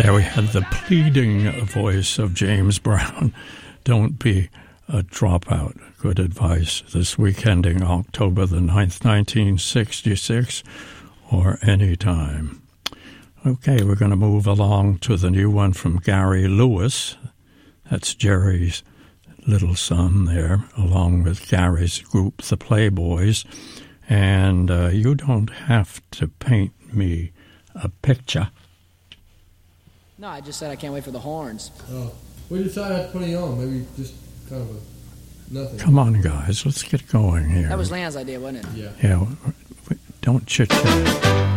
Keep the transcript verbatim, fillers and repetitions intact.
There we had the pleading voice of James Brown. Don't be a dropout. Good advice. This week ending October the ninth, nineteen sixty-six, or any time. Okay, we're going to move along to the new one from Gary Lewis. That's Jerry's little son there, along with Gary's group, the Playboys. And uh, you don't have to paint me a picture. No, I just said I can't wait for the horns. Oh, we decided not to put any on. Maybe just kind of a nothing. Come on, guys, let's get going here. That was Land's idea, wasn't it? Yeah. Yeah, don't chit-chat.